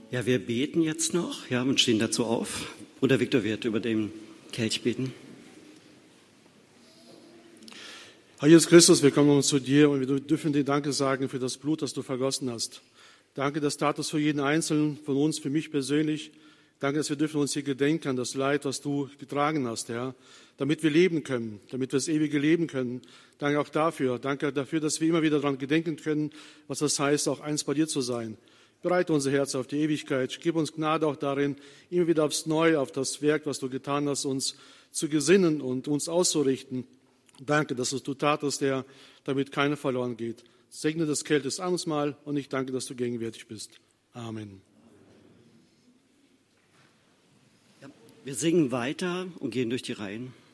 Ja, wir beten jetzt noch, ja, und stehen dazu auf. Bruder Viktor wird über den Kelch beten. Herr Jesus Christus, wir kommen zu dir und wir dürfen dir Danke sagen für das Blut, das du vergossen hast. Danke, das tat es für jeden Einzelnen von uns, für mich persönlich. Danke, dass wir dürfen uns hier gedenken an das Leid, was du getragen hast, Herr, damit wir leben können, damit wir das ewige Leben können. Danke auch dafür. Danke dafür, dass wir immer wieder daran gedenken können, was das heißt, auch eins bei dir zu sein. Bereite unser Herz auf die Ewigkeit. Gib uns Gnade auch darin, immer wieder aufs Neue, auf das Werk, was du getan hast, uns zu gesinnen und uns auszurichten. Danke, dass du tatest, Herr, damit keiner verloren geht. Segne das Kelch des Abendmahl und ich danke, dass du gegenwärtig bist. Amen. Ja, wir singen weiter und gehen durch die Reihen.